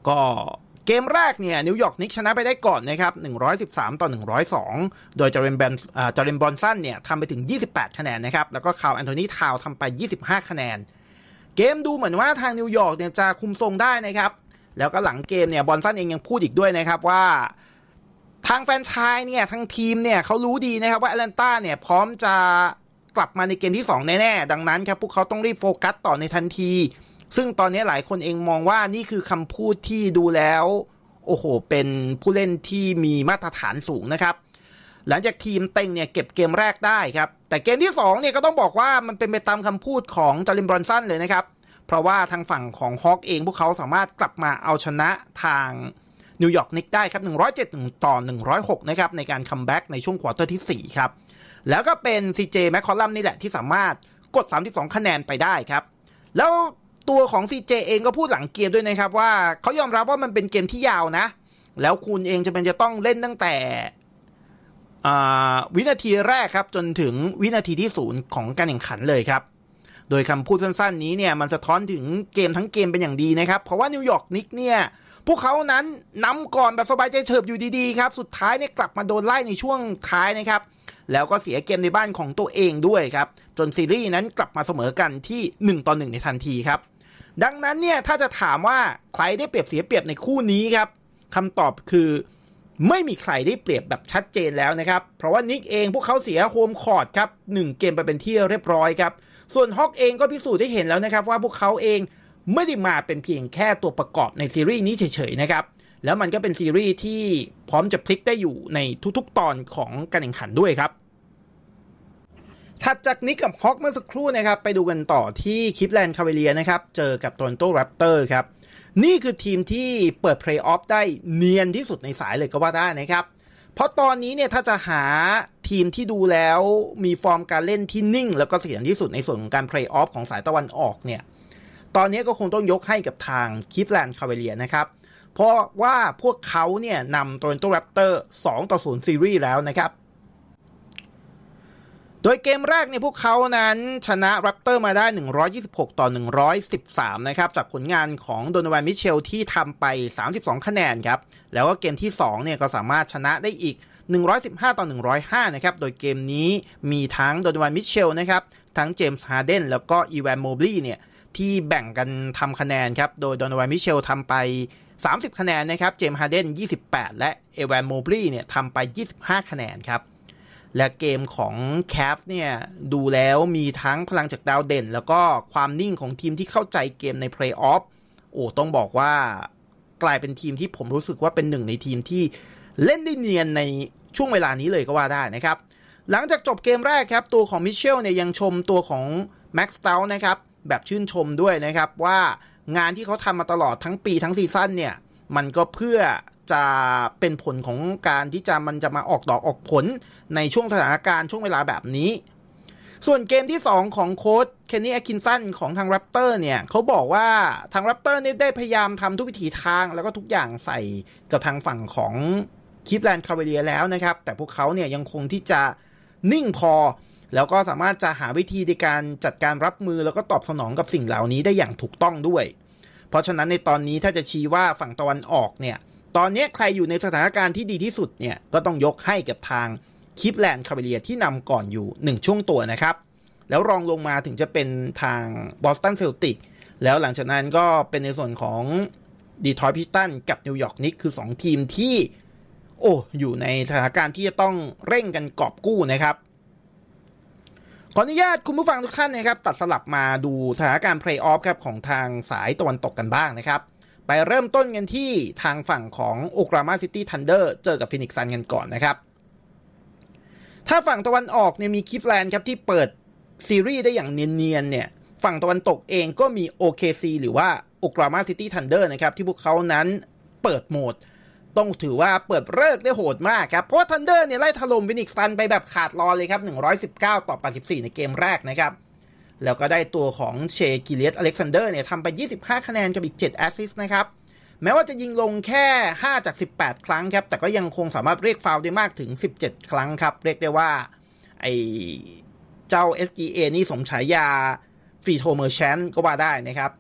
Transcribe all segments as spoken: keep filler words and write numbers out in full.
ก็เกมแรกเนี่ยนิวยอร์กนิกชนะไปได้ก่อนนะครับหนึ่งร้อยสิบสามต่อหนึ่งร้อยสองโดยจาเรนแบนอ่าจาเรนบรอนสันเนี่ยทำไปถึงยี่สิบแปดคะแนนนะครับแล้วก็คาร์ลแอนโทนีทาวน์ทำไปยี่สิบห้าคะแนนเกมดูเหมือนว่าทางนิวยอร์กเนี่ยจะคุมทรงได้นะครับแล้วก็หลังเกมเนี่ยบรอนสันเองยังพูดอีกด้วยนะครับว่าทางแฟนชายเนี่ยทางทีมเนี่ยเขารู้ดีนะครับว่าแอตแลนตาเนี่ยพร้อมจะกลับมาในเกมที่สองแน่ๆดังนั้นครับพวกเขาต้องรีบโฟกัสต่อในทันทีซึ่งตอนนี้หลายคนเองมองว่านี่คือคำพูดที่ดูแล้วโอ้โหเป็นผู้เล่นที่มีมาตรฐานสูงนะครับหลังจากทีมเต็งเนี่ยเก็บเกมแรกได้ครับแต่เกมที่สองเนี่ยก็ต้องบอกว่ามันเป็นไปตามคำพูดของจาเรนบรอนสันเลยนะครับเพราะว่าทางฝั่งของฮอคเองพวกเขาสามารถกลับมาเอาชนะทางนิวยอร์กนิกได้ครับหนึ่งร้อยเจ็ดต่อหนึ่งร้อยหกนะครับในการคัมแบ็กในช่วงควอเตอร์ที่สี่ครับแล้วก็เป็น ซี เจ แมคคอลลัมนี่แหละที่สามารถกดสามสิบสองคะแนนไปได้ครับแล้วตัวของ ซี เจ เองก็พูดหลังเกมด้วยนะครับว่าเขายอมรับว่ามันเป็นเกมที่ยาวนะแล้วคุณเองจะเป็นจะต้องเล่นตั้งแต่วินาทีแรกครับจนถึงวินาทีที่ศูนย์ของการแข่งขันเลยครับโดยคำพูดสั้นๆนี้เนี่ยมันสะท้อนถึงเกมทั้งเกมเป็นอย่างดีนะครับเพราะว่านิวยอร์กนิกเนี่ยพวกเขานั้นนำก่อนแบบสบายใจเฉิบอยู่ดีๆครับสุดท้ายเนี่ยกลับมาโดนไล่ในช่วงท้ายนะครับแล้วก็เสียเกมในบ้านของตัวเองด้วยครับจนซีรีส์นั้นกลับมาเสมอกันที่หนึ่งต่อหนึ่งในทันทีครับดังนั้นเนี่ยถ้าจะถามว่าใครได้เปรียบเสียเปรียบในคู่นี้ครับคำตอบคือไม่มีใครได้เปรียบแบบชัดเจนแล้วนะครับเพราะว่านิกเองพวกเขาเสียโฮมคอร์ตครับหนึ่งเกมไปเป็นที่เรียบร้อยครับส่วนฮอกเองก็พิสูจน์ได้เห็นแล้วนะครับว่าพวกเขาเองไม่ได้มาเป็นเพียงแค่ตัวประกอบในซีรีส์นี้เฉยๆนะครับแล้วมันก็เป็นซีรีส์ที่พร้อมจะพลิกได้อยู่ในทุกๆตอนของการแข่งขันด้วยครับถัดจากนิกกับฮอกเมื่อสักครู่นะครับไปดูกันต่อที่คลิฟแลนด์คาเวเลียนะครับเจอกับโตรอนโตแรปเตอร์ครับนี่คือทีมที่เปิดเพลย์ออฟได้เนียนที่สุดในสายเลยก็ว่าได้นะครับเพราะตอนนี้เนี่ยถ้าจะหาทีมที่ดูแล้วมีฟอร์มการเล่นที่นิ่งแล้วก็เสถียรที่สุดในส่วนของการเพลย์ออฟของสายตะวันออกเนี่ยตอนนี้ก็คงต้องยกให้กับทางคลิฟแลนด์คาเวเลียนะครับเพราะว่าพวกเขาเนี่ยนำโตรอนโตแรปเตอร์สองต่อศูนย์ซีรีส์แล้วนะครับโดยเกมแรกเนี่ยพวกเขานั้นชนะแรปเตอร์มาได้หนึ่งร้อยยี่สิบหกต่อหนึ่งร้อยสิบสามนะครับจากผลงานของโดโนแวนมิเชลที่ทำไปสามสิบสองคะแนนครับแล้วก็เกมที่สองเนี่ยก็สามารถชนะได้อีกหนึ่งร้อยสิบห้าต่อหนึ่งร้อยห้านะครับโดยเกมนี้มีทั้งโดโนแวนมิเชลนะครับทั้งเจมส์ฮาร์เดนแล้วก็อีแวนโมบลีเนี่ยที่แบ่งกันทำคะแนนครับโดยโดโนแวนมิเชลทำไปสามสิบคะแนนนะครับเจมส์ฮาร์เดนยี่สิบแปดและอีแวนโมบลีเนี่ยทำไปยี่สิบห้าคะแนนครับและเกมของแคฟเนี่ยดูแล้วมีทั้งพลังจากดาวเด่นแล้วก็ความนิ่งของทีมที่เข้าใจเกมในเพลย์ออฟโอ้ต้องบอกว่ากลายเป็นทีมที่ผมรู้สึกว่าเป็นหนึ่งในทีมที่เล่นได้เนียนในช่วงเวลานี้เลยก็ว่าได้นะครับหลังจากจบเกมแรกครับตัวของมิเชลเนี่ยยังชมตัวของแม็กซ์เตลนะครับแบบชื่นชมด้วยนะครับว่างานที่เขาทำมาตลอดทั้งปีทั้งซีซั่นเนี่ยมันก็เพื่อจะเป็นผลของการที่จะมันจะมาออกดอกออกผลในช่วงสถานการณ์ช่วงเวลาแบบนี้ส่วนเกมที่สองของโค้ชเคนนี่แอคคินสันของทางแรปเตอร์เนี่ยเขาบอกว่าทางแรปเตอร์นี่ได้พยายามทำทุกวิถีทางแล้วก็ทุกอย่างใส่กับทางฝั่งของคลิฟแลนด์คาเวเลียแล้วนะครับแต่พวกเขาเนี่ยยังคงที่จะนิ่งพอแล้วก็สามารถจะหาวิธีในการจัดการรับมือแล้วก็ตอบสนองกับสิ่งเหล่านี้ได้อย่างถูกต้องด้วยเพราะฉะนั้นในตอนนี้ถ้าจะชี้ว่าฝั่งตะวันออกเนี่ยตอนนี้ใครอยู่ในสถานการณ์ที่ดีที่สุดเนี่ยก็ต้องยกให้กับทางคลิฟแลนด์คาเวเลียที่นำก่อนอยู่หนึ่งช่วงตัวนะครับแล้วรองลงมาถึงจะเป็นทางบอสตันเซลติกแล้วหลังจากนั้นก็เป็นในส่วนของดีทรอยต์พิสตันกับนิวยอร์กนิกคือสองทีมที่โอ้อยู่ในสถานการณ์ที่จะต้องเร่งกันกอบกู้นะครับขออนุญาตคุณผู้ฟังทุกท่านนะครับตัดสลับมาดูสถานการณ์เพลย์ออฟครับของทางสายตะวันตกกันบ้างนะครับไปเริ่มต้นกันที่ทางฝั่งของโอคลาโฮมาซิตี้ทันเดอร์เจอกับฟินิกซ์ซันกันก่อนนะครับถ้าฝั่งตะวันออกเนี่ยมีคลิฟแลนด์ครับที่เปิดซีรีส์ได้อย่างเนียนๆเนี่ยฝั่งตะวันตกเองก็มี โอ เค ซี หรือว่าโอคลาโฮมาซิตี้ทันเดอร์นะครับที่พวกเขานั้นเปิดโหมดต้องถือว่าเปิดเลิกได้โหดมากครับเพราะทันเดอร์เนี่ยไล่ถล่มฟินิกซ์ซันไปแบบขาดลอยเลยครับหนึ่งร้อยสิบเก้าต่อแปดสิบสี่ในเกมแรกนะครับแล้วก็ได้ตัวของเชกิเลียสอเล็กซานเดอร์เนี่ยทำไปยี่สิบห้าคะแนนกับอีกเจ็ดแอสซิสต์นะครับแม้ว่าจะยิงลงแค่ห้าจากสิบแปดครั้งครับแต่ก็ยังคงสามารถเรียกฟาวล์ได้มากถึงสิบเจ็ดครั้งครับเรียกได้ว่าไอ้เจ้า เอส จี เอ นี่สมฉายาฟรีโทเมอร์แชนก็ว่าได้นะครับ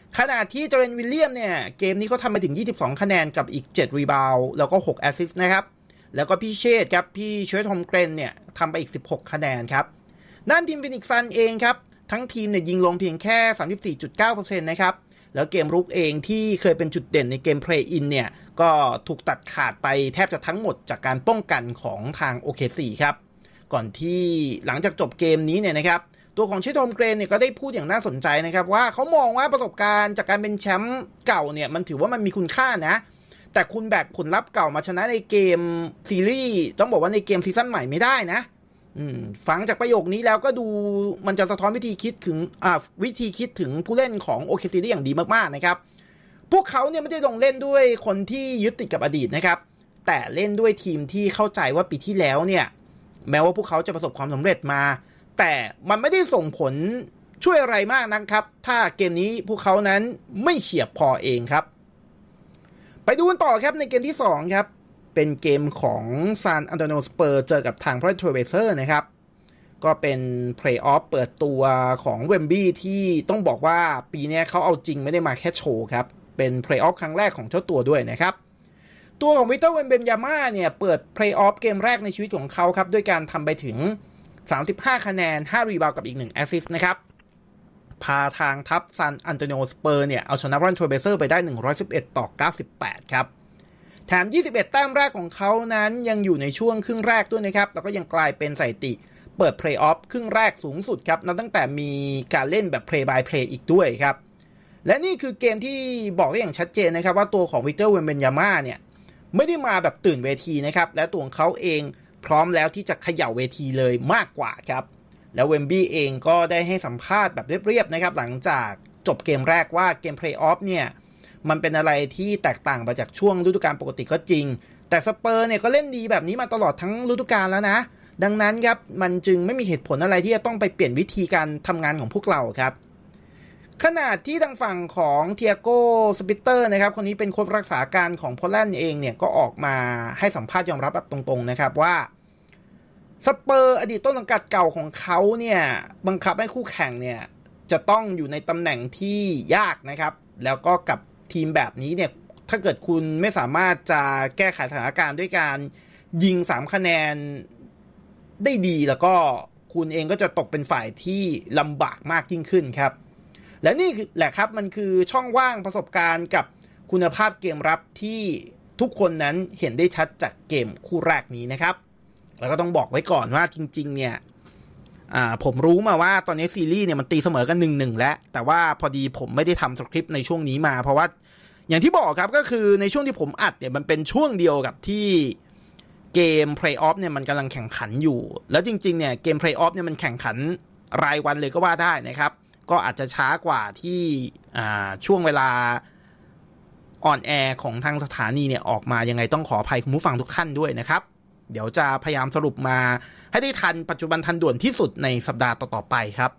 ขณะที่เจเรนวิลเลียมเนี่ยเกมนี้เขาทำไปถึงยี่สิบสองคะแนนกับอีกเจ็ดรีบาวด์แล้วก็หกแอสซิสต์นะครับแล้วก็พี่เชษครับพี่เชษทอมเกรนเนี่ยทำไปอีกสิบหกคะแนนครับด้านทีมฟินิกซ์ซันเองครับทั้งทีมเนี่ยยิงลงเพียงแค่ สามสิบสี่จุดเก้าเปอร์เซ็นต์ นะครับแล้วเกมรุกเองที่เคยเป็นจุดเด่นในเกมเพลย์อินเนี่ยก็ถูกตัดขาดไปแทบจะทั้งหมดจากการป้องกันของทาง โอ เค ซี ครับก่อนที่หลังจากจบเกมนี้เนี่ยนะครับตัวของเชษทอมเกรนเนี่ยก็ได้พูดอย่างน่าสนใจนะครับว่าเขามองว่าประสบการณ์จากการเป็นแชมป์เก่าเนี่ยมันถือว่ามันมีคุณค่านะแต่คุณแบกผลลัพธ์เก่ามาชนะในเกมซีรีส์ต้องบอกว่าในเกมซีซั่นใหม่ไม่ได้นะฟังจากประโยคนี้แล้วก็ดูมันจะสะท้อนวิธีคิดถึงวิธีคิดถึงผู้เล่นของ โอ เค ซี ได้อย่างดีมากๆนะครับพวกเขาเนี่ยไม่ได้ลงเล่นด้วยคนที่ยึดติดกับอดีตนะครับแต่เล่นด้วยทีมที่เข้าใจว่าปีที่แล้วเนี่ยแม้ว่าพวกเขาจะประสบความสำเร็จมาแต่มันไม่ได้ส่งผลช่วยอะไรมากนะครับถ้าเกมนี้พวกเขานั้นไม่เฉียบพอเองครับไปดูกันต่อครับในเกมที่สองครับเป็นเกมของซานอันโตนิโอสเปอร์เจอกับทางพอร์ตเทรเซอร์นะครับก็เป็นเพลย์ออฟเปิดตัวของเวมบี้ที่ต้องบอกว่าปีนี้เขาเอาจริงไม่ได้มาแค่โชว์ครับเป็นเพลย์ออฟครั้งแรกของเจ้าตัวด้วยนะครับตัวของวิกเตอร์เวนเบมยาม่าเนี่ยเปิดเพลย์ออฟเกมแรกในชีวิตของเขาครับด้วยการทำไปถึงสามสิบห้าคะแนนห้ารีบาวด์กับอีกหนึ่งแอสซิสต์นะครับพาทางทัพซานอันโตนิโอสเปอร์เนี่ยเอาชนะพอร์ตเทรเซอร์ไปได้หนึ่งร้อยสิบเอ็ดต่อเก้าสิบแปดครับแถมยี่สิบเอ็ดแต้มแรกของเขานั้นยังอยู่ในช่วงครึ่งแรกด้วยนะครับแล้วก็ยังกลายเป็นสถิติเปิดเพลย์ออฟครึ่งแรกสูงสุดครับนับตั้งแต่มีการเล่นแบบเพลย์บายเพลย์อีกด้วยครับและนี่คือเกมที่บอกได้อย่างชัดเจนนะครับว่าตัวของวิกเตอร์เวนเบนยาม่าเนี่ยไม่ได้มาแบบตื่นเวทีนะครับและตัวของเขาเองพร้อมแล้วที่จะเขย่าเวทีเลยมากกว่าครับแล้วเวมบี้เองก็ได้ให้สัมภาษณ์แบบเรียบๆนะครับหลังจากจบเกมแรกว่าเกมเพลย์ออฟเนี่ยมันเป็นอะไรที่แตกต่างไปจากช่วงฤดูกาลปกติก็จริงแต่สเปอร์เนี่ยก็เล่นดีแบบนี้มาตลอดทั้งฤดูกาลแล้วนะดังนั้นครับมันจึงไม่มีเหตุผลอะไรที่จะต้องไปเปลี่ยนวิธีการทำงานของพวกเราครับขณะที่ทางฝั่งของเทียโก้สปิเตอร์นะครับคนนี้เป็นโค้ชรักษาการของโพแลนด์เองเนี่ยก็ออกมาให้สัมภาษณ์ยอมรับแบบตรงๆนะครับว่าสเปอร์อดีตต้นสังกัดเก่าของเขาเนี่ยบังคับให้คู่แข่งเนี่ยจะต้องอยู่ในตำแหน่งที่ยากนะครับแล้วก็กับทีมแบบนี้เนี่ยถ้าเกิดคุณไม่สามารถจะแก้ไขสถานการณ์ด้วยการยิงสามคะแนนได้ดีแล้วก็คุณเองก็จะตกเป็นฝ่ายที่ลำบากมากยิ่งขึ้นครับและนี่แหละครับมันคือช่องว่างประสบการณ์กับคุณภาพเกมรับที่ทุกคนนั้นเห็นได้ชัดจากเกมคู่แรกนี้นะครับแล้วก็ต้องบอกไว้ก่อนว่าจริงๆเนี่ยผมรู้มาว่าตอนนี้ซีรีส์เนี่ยมันตีเสมอกัน หนึ่งหนึ่ง แล้วแต่ว่าพอดีผมไม่ได้ทำสคริปต์ในช่วงนี้มาเพราะว่าอย่างที่บอกครับก็คือในช่วงที่ผมอัดเนี่ยมันเป็นช่วงเดียวกับที่เกม Play-off เนี่ยมันกำลังแข่งขันอยู่แล้วจริงๆเนี่ยเกม Play-off เนี่ยมันแข่งขันรายวันเลยก็ว่าได้นะครับก็อาจจะช้ากว่าที่ช่วงเวลาออนแอร์ของทางสถานีเนี่ยออกมายังไงต้องขออภัยคุณผู้ฟังทุกท่านด้วยนะครับเดี๋ยวจะพยายามสรุปมาให้ได้ทันปัจจุบันทันด่วนที่สุดในสัปดาห์ต่อๆไปครับ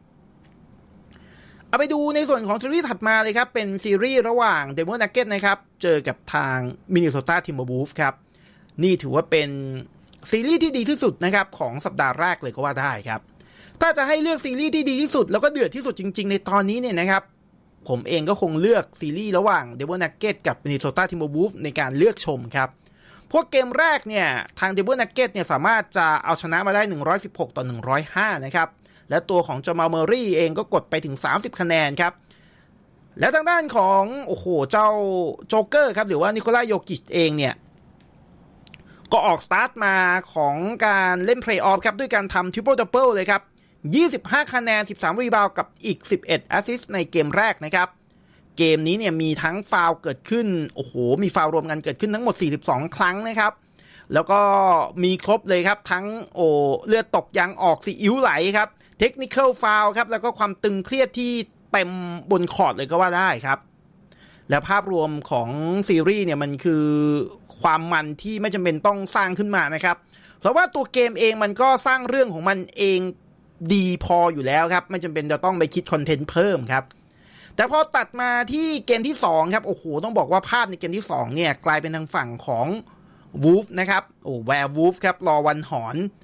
เอาไปดูในส่วนของซีรีส์ถัดมาเลยครับเป็นซีรีส์ระหว่างเดนเวอร์นักเก็ตนะครับเจอกับทางมินนิโซตาทิมเบอร์วูฟส์ครับนี่ถือว่าเป็นซีรีส์ที่ดีที่สุดนะครับของสัปดาห์แรกเลยก็ว่าได้ครับถ้าจะให้เลือกซีรีส์ที่ดีที่สุดแล้วก็เดือดที่สุดจริงๆในตอนนี้เนี่ยนะครับผมเองก็คงเลือกซีรีส์ระหว่างเดนเวอร์นักเก็ตกับมินนิโซตาทิมเบอร์วูฟส์ในการเลือกชมครับพวกเกมแรกเนี่ยทางเดนเวอร์นักเก็ตเนี่ยสามารถจะเอาชนะมาได้หนึ่งร้อยสิบหกต่อหนึ่งร้อยห้านะครับและตัวของจามาล เมอร์รี่เองก็กดไปถึงสามสิบคะแนนครับแล้วทางด้านของโอ้โหเจ้าโจ๊กเกอร์ครับหรือว่านิโคลาโยกิชเองเนี่ยก็ออกสตาร์ทมาของการเล่นเพลย์ออฟครับด้วยการทำทริปเปิลดับเบิลเลยครับยี่สิบห้าคะแนนสิบสามรีบาวด์กับอีกสิบเอ็ดแอสซิสต์ในเกมแรกนะครับเกมนี้เนี่ยมีทั้งฟาวล์เกิดขึ้นโอ้โหมีฟาวล์รวมกันเกิดขึ้นทั้งหมดสี่สิบสองครั้งนะครับแล้วก็มีครบเลยครับทั้งโอเลือดตกยางออกซีอิ๊วไหลครับเทคนิคอลฟาวล์ครับแล้วก็ความตึงเครียดที่เต็มบนคอร์ตเลยก็ว่าได้ครับและภาพรวมของซีรีส์เนี่ยมันคือความมันที่ไม่จำเป็นต้องสร้างขึ้นมานะครับเพราะว่าตัวเกมเองมันก็สร้างเรื่องของมันเองดีพออยู่แล้วครับไม่จำเป็นจะต้องไปคิดคอนเทนต์เพิ่มครับแต่พอตัดมาที่เกมที่สองครับโอ้โหต้องบอกว่าภาพในเกมที่สองเนี่ยกลายเป็นทางฝั่งของวูฟนะครับโอ้แวร์วูฟครับรอวันหอน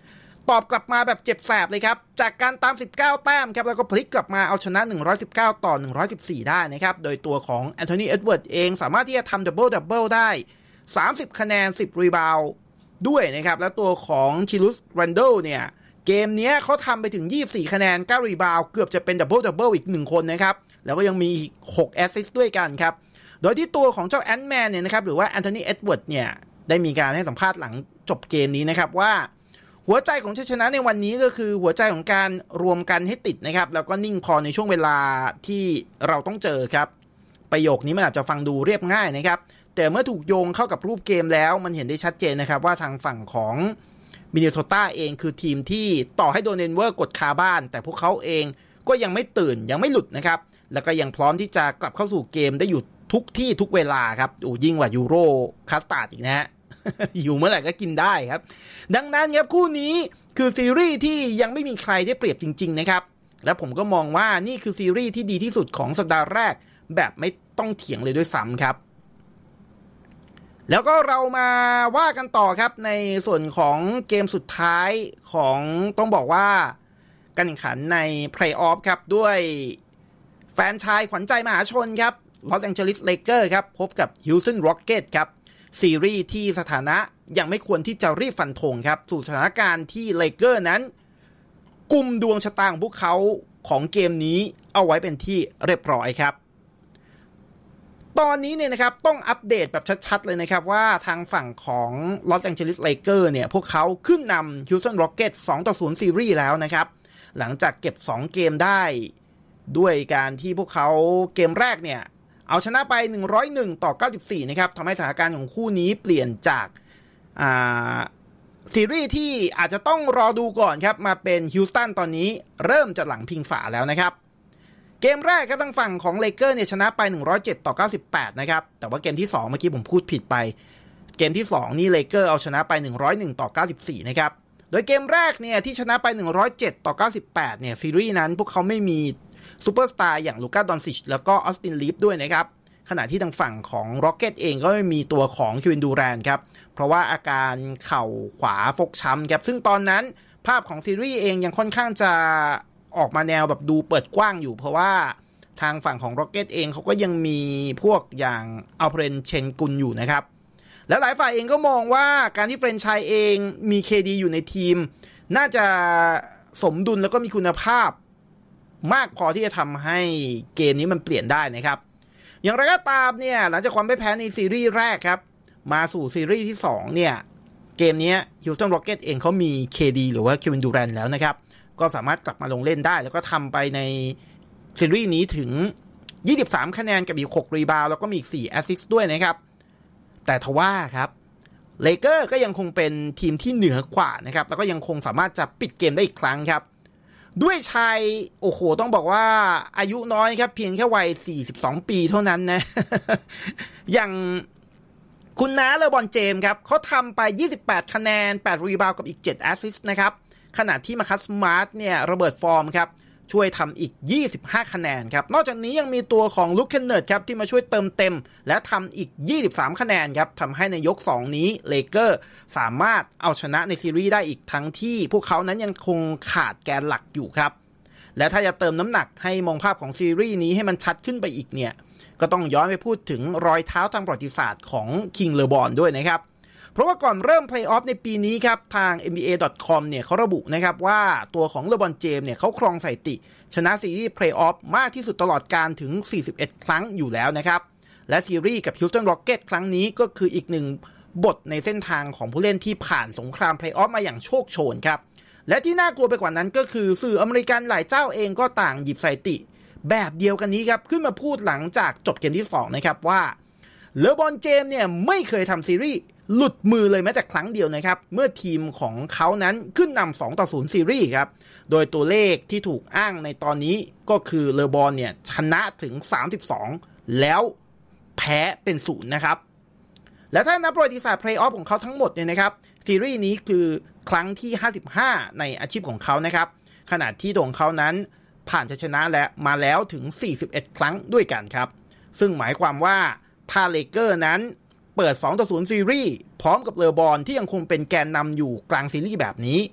ตอบกลับมาแบบเจ็บแสบเลยครับจากการตามสิบเก้าแต้มครับแล้วก็พลิกกลับมาเอาชนะหนึ่งร้อยสิบเก้าต่อหนึ่งร้อยสิบสี่ได้นะครับโดยตัวของแอนโทนี เอ็ดเวิร์ดเองสามารถที่จะทำดับเบิลดับเบิลได้สามสิบคะแนนสิบรีบาวด์ด้วยนะครับแล้วตัวของชิลุสแรนโดลเนี่ยเกมนี้เขาทำไปถึงยี่สิบสี่คะแนนเก้ารีบาวด์เกือบจะเป็นดับเบิลดับเบิลอีกหนึ่งคนนะครับแล้วก็ยังมีอีกหกแอสซิสต์ด้วยกันครับโดยที่ตัวของเจ้าแอนท์แมนเนี่ยนะครับหรือว่าแอนโทนี เอ็ดเวิร์ดเนี่ยได้มีการให้สัมภาษณ์หลังจบเกมนี้นะครับว่าหัวใจของชัยชนะในวันนี้ก็คือหัวใจของการรวมกันให้ติดนะครับแล้วก็นิ่งพอในช่วงเวลาที่เราต้องเจอครับประโยคนี้มันอาจจะฟังดูเรียบง่ายนะครับแต่เมื่อถูกโยงเข้ากับรูปเกมแล้วมันเห็นได้ชัดเจนนะครับว่าทางฝั่งของมินนิโซตาเองคือทีมที่ต่อให้โดนเดนเวอร์กดคาบ้านแต่พวกเขาเองก็ยังไม่ตื่นยังไม่หลุดนะครับแล้วก็ยังพร้อมที่จะกลับเข้าสู่เกมได้อยู่ทุกที่ทุกเวลาครับโอ้ยิ่งกว่ายูโรคัสตาร์ดอีกนะฮะ อยู่เมื่อไหร่ก็กินได้ครับดังนั้นครับคู่นี้คือซีรีส์ที่ยังไม่มีใครได้เปรียบจริงๆนะครับและผมก็มองว่านี่คือซีรีส์ที่ดีที่สุดของสัปดาห์แรกแบบไม่ต้องเถียงเลยด้วยซ้ำครับแล้วก็เรามาว่ากันต่อครับในส่วนของเกมสุดท้ายของต้องบอกว่าการแข่งขันในเพลย์ออฟครับด้วยแฟนชายขวัญใจมหาชนครับลอสแองเจลิสเลเกอร์ครับพบกับฮิวสตันร็อกเก็ตครับซีรีส์ที่สถานะยังไม่ควรที่จะรีบฟันธงครับสู่สถานการณ์ที่เลเกอร์นั้นกุมดวงชะตาของพวกเขาของเกมนี้เอาไว้เป็นที่เรียบร้อยครับตอนนี้เนี่ยนะครับต้องอัปเดตแบบชัดๆเลยนะครับว่าทางฝั่งของลอสแองเจลิสเลเกอร์เนี่ยพวกเขาขึ้นนำฮิวสตันร็อกเก็ตสองต่อศูนย์ซีรีส์แล้วนะครับหลังจากเก็บสองเกมได้ด้วยการที่พวกเขาเกมแรกเนี่ยเอาชนะไปหนึ่งร้อยเอ็ดต่อเก้าสิบสี่นะครับทำให้สถานการณ์ของคู่นี้เปลี่ยนจากอ่าซีรีส์ที่อาจจะต้องรอดูก่อนครับมาเป็นฮิวสตันตอนนี้เริ่มจะหลังพิงฝาแล้วนะครับเกมแรกก็ทางฝั่งของเลเกอร์เนี่ยชนะไปหนึ่งร้อยเจ็ดต่อเก้าสิบแปดนะครับแต่ว่าเกมที่สองเมื่อกี้ผมพูดผิดไปเกมที่สองนี่เลเกอร์เอาชนะไปหนึ่งร้อยเอ็ดต่อเก้าสิบสี่นะครับโดยเกมแรกเนี่ยที่ชนะไปหนึ่งร้อยเจ็ดต่อเก้าสิบแปดเนี่ยซีรีส์นั้นพวกเขาไม่มีซูเปอร์สตาร์อย่างลูก้าดอนซิชแล้วก็ออสตินลีฟด้วยนะครับขณะที่ทางฝั่งของร็อกเก็ตเองก็ไม่มีตัวของเควินดูแรนครับเพราะว่าอาการเข่าขวาฟกช้ำครับซึ่งตอนนั้นภาพของซีรีส์เองยังค่อนข้างจะออกมาแนวแบบดูเปิดกว้างอยู่เพราะว่าทางฝั่งของร็อกเก็ตเองเขาก็ยังมีพวกอย่างอัลเพรนเชนกุลอยู่นะครับและหลายฝ่ายเองก็มองว่าการที่เฟรนไชส์เองมี เค ดี อยู่ในทีมน่าจะสมดุลแล้วก็มีคุณภาพมากพอที่จะทำให้เกมนี้มันเปลี่ยนได้นะครับอย่างไรก็ตามเนี่ยหลังจากความไม่แพ้ในซีรีส์แรกครับมาสู่ซีรีส์ที่สองเนี่ยเกมนี้ Houston Rockets เองเขามี เค ดี หรือว่า Kevin Durant แล้วนะครับก็สามารถกลับมาลงเล่นได้แล้วก็ทำไปในซีรีส์นี้ถึงยี่สิบสามคะแนนกับอีกหกรีบาวด์แล้วก็มีอีกสี่แอสซิสต์ด้วยนะครับแต่ทว่าครับเลเกอร์ก็ยังคงเป็นทีมที่เหนือกว่านะครับแล้วก็ยังคงสามารถจะปิดเกมได้อีกครั้งครับด้วยชัยโอ้โหต้องบอกว่าอายุน้อยครับเพียงแค่วัยสี่สิบสองปีเท่านั้นนะ อย่างคุณน้าเลบอนเจมส์ครับเขาทำไปยี่สิบแปดคะแนนแปดรีบาวด์กับอีกเจ็ดแอสซิสต์นะครับขณะที่มาคัสมาร์ทเนี่ยระเบิดฟอร์มครับช่วยทำอีกยี่สิบห้าคะแนนครับนอกจากนี้ยังมีตัวของลุคเคนเนิร์ดครับที่มาช่วยเติมเต็มและทำอีกยี่สิบสามคะแนนครับทำให้ในยกสองนี้เลเกอร์สามารถเอาชนะในซีรีส์ได้อีกทั้งที่พวกเขานั้นยังคงขาดแกนหลักอยู่ครับและถ้าจะเติมน้ำหนักให้มองภาพของซีรีส์นี้ให้มันชัดขึ้นไปอีกเนี่ยก็ต้องย้อนไปพูดถึงรอยเท้าทางประวัติศาสตร์ของคิงเลบอนด้วยนะครับเพราะว่าก่อนเริ่มเพลย์ออฟในปีนี้ครับทาง เอ็น บี เอ ดอท คอม เนี่ยเขาระบุนะครับว่าตัวของเลบอนเจมส์เนี่ยเขาครองสถิติชนะซีรีส์เพลย์ออฟมากที่สุดตลอดการถึงสี่สิบเอ็ดครั้งอยู่แล้วนะครับและซีรีส์กับ Houston Rockets ครั้งนี้ก็คืออีกหนึ่งบทในเส้นทางของผู้เล่นที่ผ่านสงครามเพลย์ออฟมาอย่างโชคโชนครับและที่น่ากลัวไปกว่านั้นก็คือสื่ออเมริกันหลายเจ้าเองก็ต่างหยิบสถิติแบบเดียวกันนี้ครับขึ้นมาพูดหลังจากจบเกมที่สองนะครับว่าเลบอนเจมส์เนี่ยไม่เคยทำซีรีส์หลุดมือเลยแม้แต่ครั้งเดียวนะครับเมื่อทีมของเขานั้นขึ้นนำสองต่อศูนย์ซีรีส์ครับโดยตัวเลขที่ถูกอ้างในตอนนี้ก็คือเลบอนเนี่ยชนะถึงสามสิบสองแล้วแพ้เป็นศูนย์นะครับและถ้านับประวัติศาสตร์เพลย์ออฟของเขาทั้งหมดเนี่ยนะครับซีรีส์นี้คือครั้งที่ห้าสิบห้าในอาชีพของเขานะครับขณะที่ตัวของเขานั้นผ่านชัยชนะและมาแล้วถึงสี่สิบเอ็ดครั้งด้วยกันครับซึ่งหมายความว่าถ้าเลเกอร์นั้นเปิดสองต่อศูนย์ซีรีส์พร้อมกับเลบอนที่ยังคงเป็นแกนนำอยู่กลางซีรีส์แบบนี้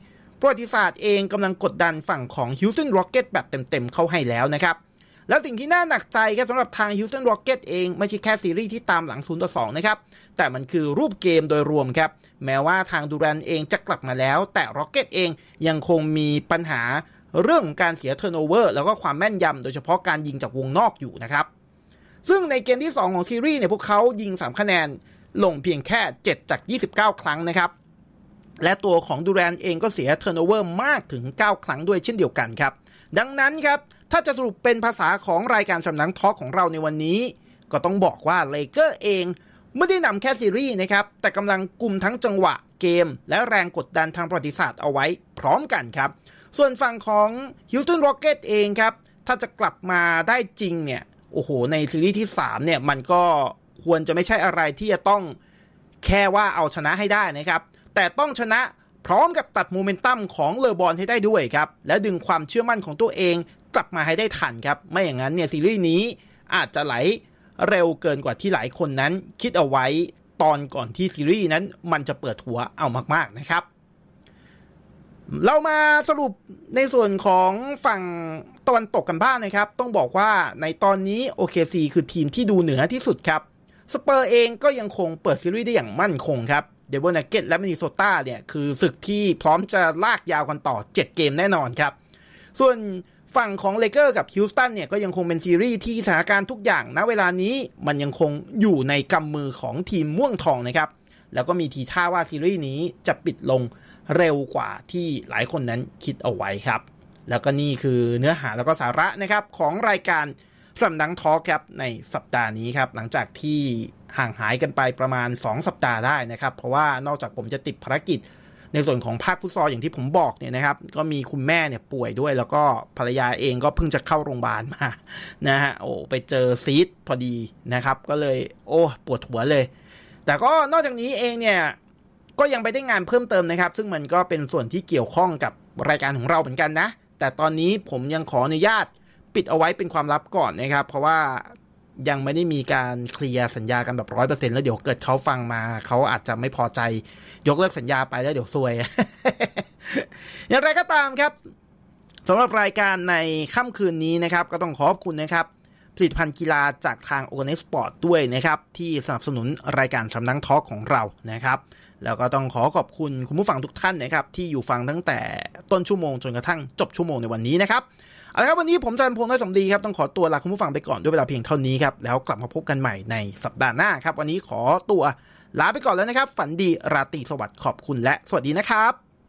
ประวัติศาสตร์เองกำลังกดดันฝั่งของ Houston Rockets แบบเต็มๆเข้าให้แล้วนะครับแล้วสิ่งที่น่าหนักใจครับสำหรับทาง Houston Rockets เองไม่ใช่แค่ซีรีส์ที่ตามหลัง ศูนย์ต่อสอง นะครับแต่มันคือรูปเกมโดยรวมครับแม้ว่าทางดูแรนต์เองจะกลับมาแล้วแต่ Rockets เองยังคงมีปัญหาเรื่องของการเสียเทิร์นโอเวอร์แล้วก็ความแม่นยำโดยเฉพาะการยิงจากวงนอกอยู่นะครับซึ่งในเกมที่สองของซีรีส์เนี่ยพวกเขายิงสามคะแนนลงเพียงแค่เจ็ดจากยี่สิบเก้าครั้งนะครับและตัวของดูแรนต์เองก็เสียเทิร์นโอเวอร์มากถึงเก้าครั้งด้วยเช่นเดียวกันครับดังนั้นครับถ้าจะสรุปเป็นภาษาของรายการสำนักทอล์กของเราในวันนี้ก็ต้องบอกว่าเลเกอร์เองไม่ได้นำแค่ซีรีส์นะครับแต่กำลังกุมทั้งจังหวะเกมและแรงกดดันทางประวัติศาสตร์เอาไว้พร้อมกันครับส่วนฝั่งของ Houston Rockets เองครับถ้าจะกลับมาได้จริงเนี่ยโอ้โหในซีรีส์ที่สามเนี่ยมันก็ควรจะไม่ใช่อะไรที่จะต้องแค่ว่าเอาชนะให้ได้นะครับแต่ต้องชนะพร้อมกับตัดโมเมนตัมของเลอบอนให้ได้ด้วยครับและดึงความเชื่อมั่นของตัวเองกลับมาให้ได้ทันครับไม่อย่างนั้นเนี่ยซีรีส์นี้อาจจะไหลเร็วเกินกว่าที่หลายคนนั้นคิดเอาไว้ตอนก่อนที่ซีรีส์นั้นมันจะเปิดหัวเอามากๆนะครับเรามาสรุปในส่วนของฝั่งตะวันตกกันบ้างนะครับต้องบอกว่าในตอนนี้ โอ เค ซี คือทีมที่ดูเหนือที่สุดครับสเปอร์เองก็ยังคงเปิดซีรีส์ได้อย่างมั่นคงครับเดวิลนักเก็ตและมินนิโซตาเนี่ยคือศึกที่พร้อมจะลากยาวกันต่อเจ็ดเกมแน่นอนครับส่วนฝั่งของเลเกอร์กับฮิลสตันเนี่ยก็ยังคงเป็นซีรีส์ที่สถานการณ์ทุกอย่างณเวลานี้มันยังคงอยู่ในกำมือของทีมม่วงทองนะครับแล้วก็มีทีท่าว่าซีรีส์นี้จะปิดลงเร็วกว่าที่หลายคนนั้นคิดเอาไว้ครับแล้วก็นี่คือเนื้อหาแล้วก็สาระนะครับของรายการสำนักทอล์กครับในสัปดาห์นี้ครับหลังจากที่ห่างหายกันไปประมาณสองสัปดาห์ได้นะครับเพราะว่านอกจากผมจะติดภารกิจในส่วนของภาคฟุตซอลอย่างที่ผมบอกเนี่ยนะครับก็มีคุณแม่เนี่ยป่วยด้วยแล้วก็ภรรยาเองก็เพิ่งจะเข้าโรงพยาบาลมานะฮะโอ้ไปเจอซีดพอดีนะครับก็เลยโอ้ปวดหัวเลยแต่ก็นอกจากนี้เองเนี่ยก็ยังไปได้งานเพิ่มเติมนะครับซึ่งมันก็เป็นส่วนที่เกี่ยวข้องกับรายการของเราเหมือนกันนะแต่ตอนนี้ผมยังขออนุญาตปิดเอาไว้เป็นความลับก่อนนะครับเพราะว่ายังไม่ได้มีการเคลียร์สัญญากันแบบ ร้อยเปอร์เซ็นต์ แล้วเดี๋ยวเกิดเขาฟังมาเขาอาจจะไม่พอใจยกเลิกสัญญาไปแล้วเดี๋ยวซวย อย่างไรก็ตามครับสำหรับรายการในค่ำคืนนี้นะครับก็ต้องขอบคุณนะครับผลิตภัณฑ์กีฬาจากทาง Organic Sport ด้วยนะครับที่สนับสนุนรายการสำนักทอล์กของเรานะครับแล้วก็ต้องขอขอบคุณคุณผู้ฟังทุกท่านนะครับที่อยู่ฟังตั้งแต่ต้นชั่วโมงจนกระทั่งจบชั่วโมงในวันนี้นะครับเอาละครับวันนี้ผมจันทร์พงษ์น้อยสมดีครับต้องขอตัวลาคุณผู้ฟังไปก่อนด้วยเวลาเพียงเท่านี้ครับแล้วกลับมาพบกันใหม่ในสัปดาห์หน้าครับวันนี้ขอตัวลาไปก่อนแล้วนะครับฝันดีราตรีสวัสดิ์ขอบคุณและสวัสดีนะครับ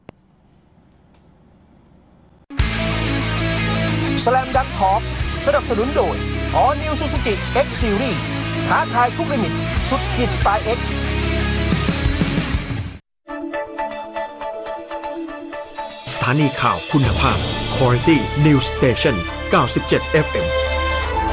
Slam Dunk Talk สนับสนุนโดย All New Suzuki X Series ท้าทายทุกลิมิตสุดขีดสไตล์ X สถานีข่าวคุณภาพ Quality News Station เก้าสิบเจ็ด เอฟ เอ็ม